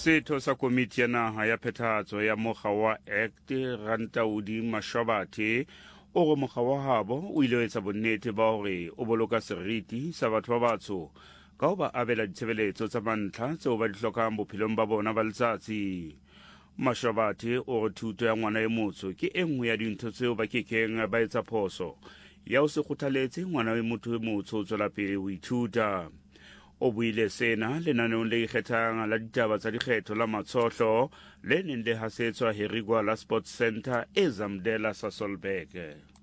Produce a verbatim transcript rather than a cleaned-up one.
Setho sa komiti ya naha ya phethahatso ya mokga wa Act Rantaudi Mashobathe o re mokga wa habo o ile wa etsa bonnete ba hore o boloka seriti sa batho ba batsho ka ho ba abela ditshebeletso tsa mantlha tseo ba di hlokang bophelong ba bona ba letsatsi. Mashobathe o re thuto ya ngwana e motho ke e nngwe ya dintho tseo ba kekeng ba etsa phoso ya ho se kgothaletse ngwana e motho e motsho o tswela pele ho ithuta. O buile sena lenaneong le ikgethang la ditaba tsa dikgetho la Matsohlo le neng le hasetswa Herigwa la Sports Centre e Zamdela sa Solberg.